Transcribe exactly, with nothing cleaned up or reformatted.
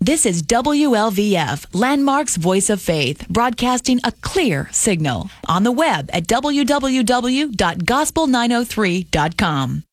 This is W L V F, Landmark's Voice of Faith, broadcasting a clear signal. On the web at w w w dot gospel nine oh three dot com.